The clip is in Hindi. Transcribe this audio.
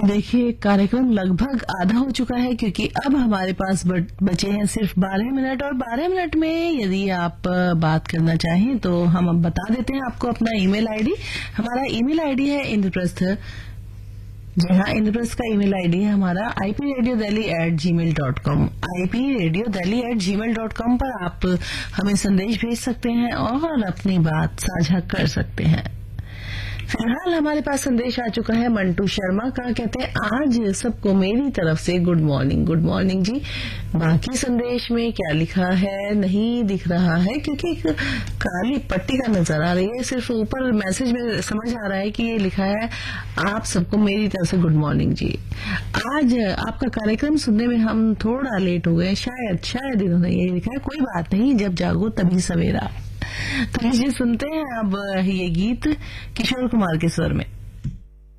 देखिए, कार्यक्रम लगभग आधा हो चुका है क्योंकि अब हमारे पास बचे हैं सिर्फ 12 मिनट। और 12 मिनट में यदि आप बात करना चाहें तो हम अब बता देते हैं आपको अपना ईमेल आईडी। हमारा ईमेल आईडी है इंद्रप्रस्थ। जी हाँ, इंद्रप्रस्थ का ईमेल आईडी है हमारा ipradiodelhi@gmail.com। ipradiodelhi@gmail.com पर आप हमें संदेश भेज सकते हैं और अपनी बात साझा कर सकते हैं। फिलहाल हमारे पास संदेश आ चुका है मंटू शर्मा का। कहते हैं आज सबको मेरी तरफ से गुड मॉर्निंग। गुड मॉर्निंग जी। बाकी संदेश में क्या लिखा है नहीं दिख रहा है क्योंकि एक काली पट्टी का नजर आ रही है। सिर्फ ऊपर मैसेज में समझ आ रहा है कि ये लिखा है आप सबको मेरी तरफ से गुड मॉर्निंग जी। आज आपका कार्यक्रम सुनने में हम थोड़ा लेट हो गए, शायद इन्होंने ये लिखा है। कोई बात नहीं, जब जागो तभी सवेरा। तो लीजिए सुनते हैं अब ये गीत किशोर कुमार के स्वर में।